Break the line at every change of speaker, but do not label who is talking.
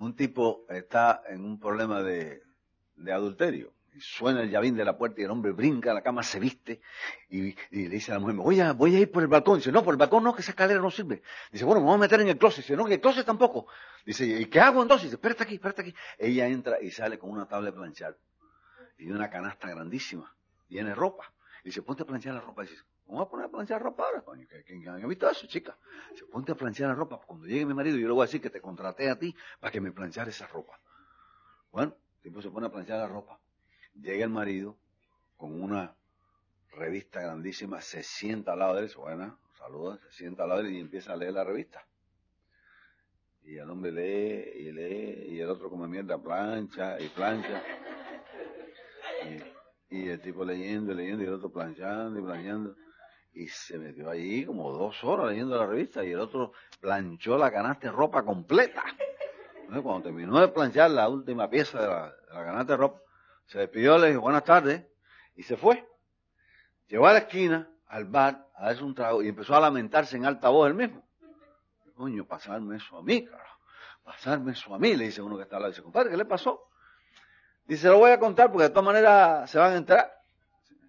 un tipo está en un problema de adulterio. Y suena el llavín de la puerta y el hombre brinca a la cama, se viste y le dice a la mujer, voy a ir por el balcón. Dice, no, por el balcón no, que esa escalera no sirve. Dice, bueno, me voy a meter en el closet. Dice, no, que el closet tampoco. Dice, ¿y qué hago entonces? Dice, espérate aquí. Ella entra y sale con una tabla de planchar y una canasta grandísima, llena de ropa. Y dice, ponte a planchar la ropa. Y dice, ¿cómo voy a poner a planchar ropa ahora, coño? ¿Quién ha visto eso, chica? Dice, ponte a planchar la ropa. Cuando llegue mi marido, yo le voy a decir que te contraté a ti para que me planchara esa ropa. Bueno, el tipo se pone a planchar la ropa. Llega el marido con una revista grandísima, se sienta al lado de él, buena, saluda, se sienta al lado de él y empieza a leer la revista. Y el hombre lee, y el otro come mierda, plancha. Y el tipo leyendo, y el otro planchando. Y se metió allí como 2 horas leyendo la revista, y el otro planchó la canasta de ropa completa. Entonces, cuando terminó de planchar la última pieza de la canasta de ropa, se despidió, le dijo buenas tardes, y se fue. Llegó a la esquina, al bar, a darse un trago, y empezó a lamentarse en alta voz él mismo. Coño, pasarme eso a mí, carajo. Pasarme eso a mí, le dice uno que está al lado. Dice, compadre, ¿qué le pasó? Dice, lo voy a contar porque de todas maneras se van a enterar.